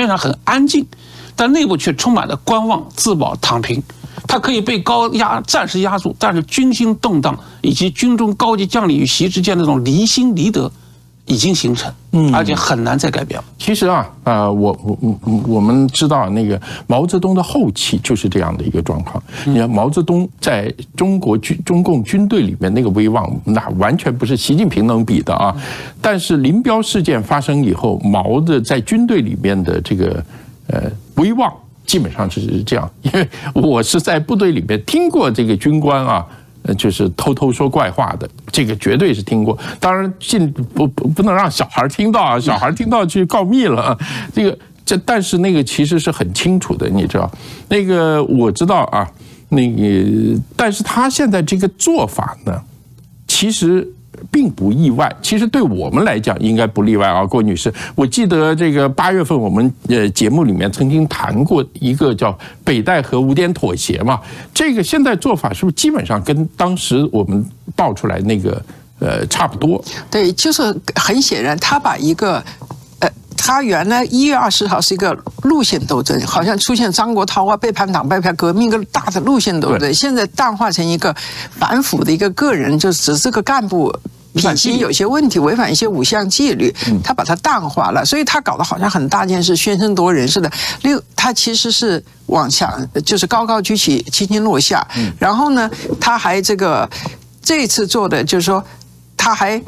面上很安静，但内部却充满了观望、自保、躺平。它可以被高压暂时压住，但是军心动荡以及军中高级将领与习之间的这种离心离德已经形成，而且很难再改变了。 其实我们知道那个毛泽东的后期就是这样的一个状况。你看毛泽东在中共军队里面那个威望，那完全不是习近平能比的啊。但是林彪事件发生以后，毛的在军队里面的这个威望基本上是这样。因为我是在部队里面听过这个军官啊。就是偷偷说怪话的，这个绝对是听过。当然，不能让小孩听到啊，小孩听到去告密了啊。但是那个其实是很清楚的，你知道。那个我知道啊，但是他现在这个做法呢，其实并不意外。其实对我们来讲应该不例外啊，郭女士。我记得这个8月份我们节目里面曾经谈过一个叫北戴河五点妥协嘛。这个现在做法是不是基本上跟当时我们爆出来那个差不多？ 对，就是很显然他把一个他原来1月20号是一个路线斗争，好像出现张国焘啊背叛党、背叛革命一个大的路线斗争，现在淡化成一个反腐的一个个人，就只是个干部品行有些问题，违反一些5项纪律，他把它淡化了，所以他搞得好像很大件事，宣称夺人似的。他其实是往强，就是高高举起，轻轻落下。然后呢，他还这一次做的就是说，他还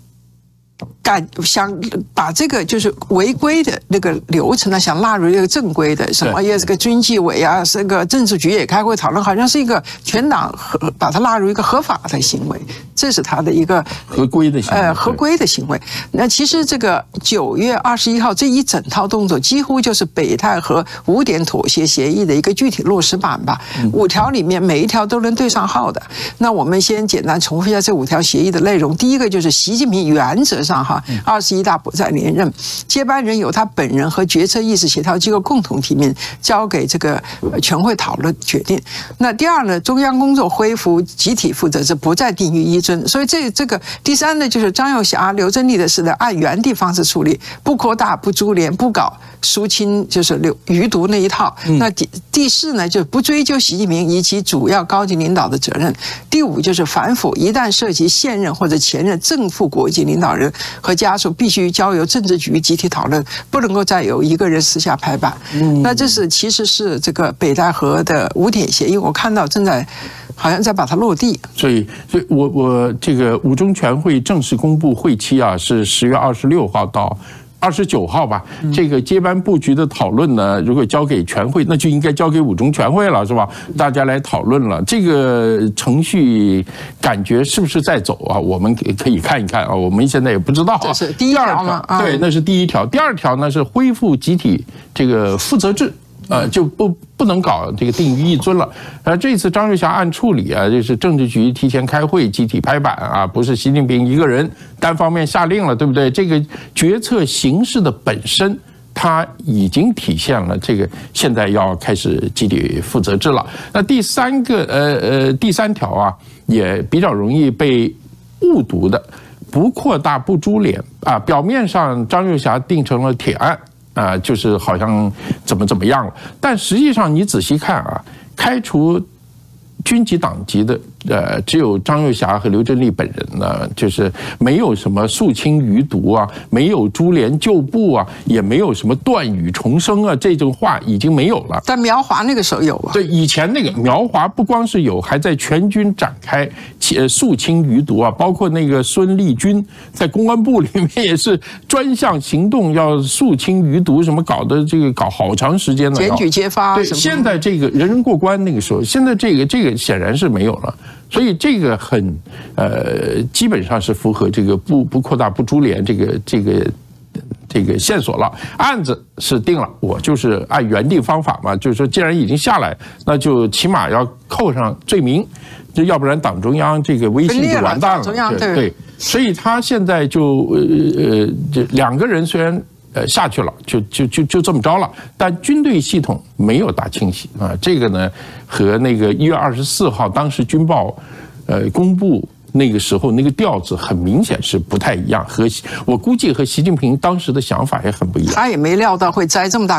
想把这个就是违规的那个流程呢，想纳入一个正规的，什么也这个军纪委啊，这个政治局也开会讨论，好像是一个全党把它纳入一个合法的行为，这是他的一个合规的行为。 合规的行为。那其实这个9月21号这一整套动作，几乎就是北戴河5点妥协协议的一个具体落实版吧。5条里面每一条都能对上号的。那我们先简单重复一下这5条协议的内容。第一个就是习近平原则上21大不再连任，接班人由他本人和决策意识协调机构共同提名，交给这个全会讨论决定。那第二呢，中央工作恢复集体负责制，不再定于一尊。所以这个第三呢，就是张又侠、刘振立的事呢，按原地方式处理，不扩大、不株连、不搞肃清，就是余毒那一套。那第四呢，就不追究习近平以其主要高级领导的责任。第5就是反腐，一旦涉及现任或者前任正副国级领导人和家属，必须交由政治局集体讨论，不能够再有一个人私下拍板。那这其实是这个北戴河的5点协议，我看到好像在把它落地。所以我这个5中全会正式公布会期啊，是10月26号到29号吧。这个接班布局的讨论呢，如果交给全会，那就应该交给5中全会了，是吧？大家来讨论了，这个程序感觉是不是在走啊？我们可以看一看啊，我们现在也不知道。 这是第1条吗？ 对，那是第1条。第2条呢是恢复集体这个负责制。就不能搞这个定于一尊了。这次张又侠案处理啊，就是政治局提前开会，集体拍板啊，不是习近平一个人单方面下令了，对不对？这个决策形式的本身，它已经体现了这个现在要开始集体负责制了。那第3条啊，也比较容易被误读的，不扩大不株连啊，表面上张又侠定成了铁案。就是好像怎么样了，但实际上你仔细看啊，开除军级党籍的只有张又侠和刘振立本人呢，就是没有什么肃清余毒啊，没有株连旧部啊，也没有什么断羽重生啊，这种话已经没有了。 但苗华那个时候有啊。 对，以前那个苗华不光是有，还在全军展开肃清余毒啊，包括那个孙立军在公安部里面也是专项行动要肃清余毒，什么搞好长时间了， 检举揭发。 对，现在这个人过关那个时候，现在这个显然是没有了。所以这个基本上是符合这个不扩大不株连这个线索了。案子是定了，我就是按原定方法嘛，就是说既然已经下来，那就起码要扣上罪名，就要不然党中央这个威信就完蛋了。对，所以他现在就2个人虽然下去了，就这么着了。但军队系统没有大清洗啊，这个呢和那个1月24号当时军报公布那个时候那个调子很明显是不太一样，我估计和习近平当时的想法也很不一样。 他也没料到会栽这么大。